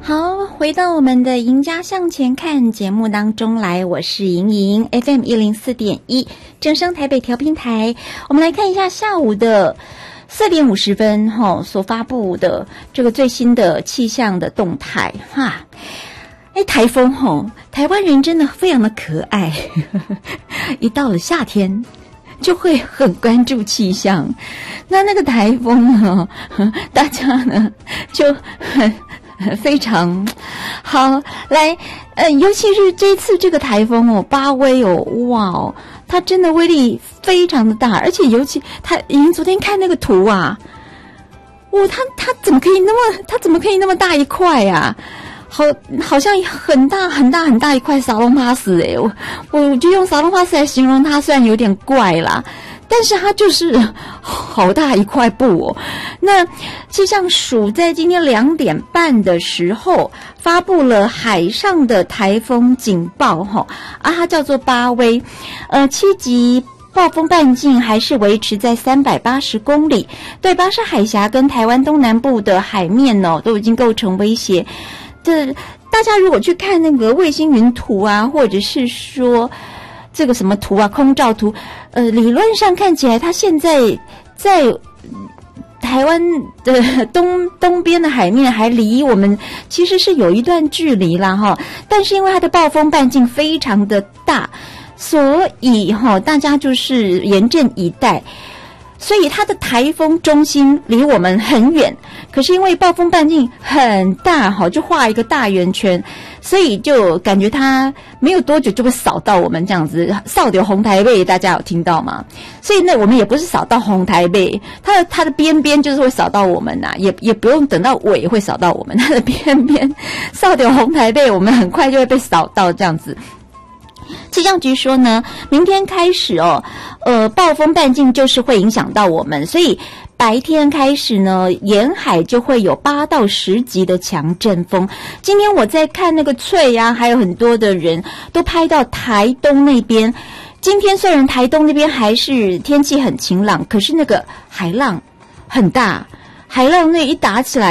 好，回到我们的赢家向前看节目当中来，我是莹莹 FM 104.1正声台北调频台。我们来看一下下午的4点50分所发布的这个最新的气象的动态哈。台风台湾人真的非常的可爱一到了夏天就会很关注气象，那个台风呢，大家呢就非常好来，尤其是这次这个台风巴威哇它真的威力非常的大，而且尤其您昨天看那个图啊，它怎么可以那么大一块啊？好像很大很大很大一块沙龙巴斯我就用沙龙巴斯来形容它，虽然有点怪啦，但是它就是好大一块布那气象署在今天2点半的时候发布了海上的台风警报它叫做巴威，7级暴风半径还是维持在380公里，对巴士海峡跟台湾东南部的海面都已经构成威胁。大家如果去看那个卫星云图啊，或者是说这个什么图啊，空照图，理论上看起来它现在在台湾的东边的海面还离我们其实是有一段距离啦但是因为它的暴风半径非常的大，所以大家就是严阵以待。所以它的台风中心离我们很远，可是因为暴风半径很大就画一个大圆圈，所以就感觉它没有多久就会扫到我们这样子，扫到红台北，大家有听到吗？所以我们也不是扫到红台北，它的边边就是会扫到我们也不用等到尾会扫到我们，它的边边扫到红台北，我们很快就会被扫到这样子。气象局说呢，明天开始暴风半径就是会影响到我们，所以白天开始呢，沿海就会有8到10级的强阵风。今天我在看那个翠啊，还有很多的人都拍到台东那边。今天虽然台东那边还是天气很晴朗，可是那个海浪很大，海浪那一打起来